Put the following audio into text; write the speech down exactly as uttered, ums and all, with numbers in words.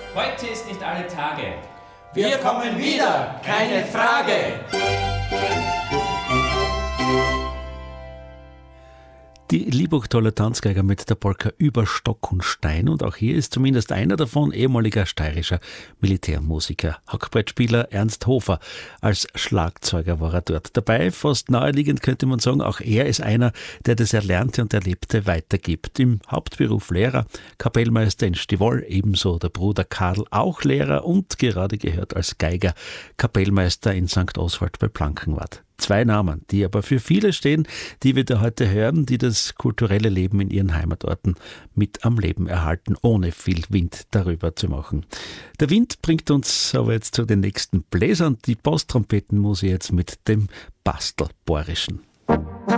Heute ist nicht alle Tage. Wir kommen wieder, keine Frage. Die Liebachtaler Tanzgeiger mit der Polka über Stock und Stein, und auch hier ist zumindest einer davon ehemaliger steirischer Militärmusiker. Hackbrettspieler Ernst Hofer. Als Schlagzeuger war er dort dabei. Fast naheliegend könnte man sagen, auch er ist einer, der das Erlernte und Erlebte weitergibt. Im Hauptberuf Lehrer, Kapellmeister in Stivol, ebenso der Bruder Karl, auch Lehrer und gerade gehört als Geiger, Kapellmeister in Sankt Oswald bei Plankenwart. Zwei Namen, die aber für viele stehen, die wir da heute hören, die das kulturelle Leben in ihren Heimatorten mit am Leben erhalten, ohne viel Wind darüber zu machen. Der Wind bringt uns aber jetzt zu den nächsten Bläsern. Die Posttrompeten muss ich jetzt mit dem Bastelbohrischen.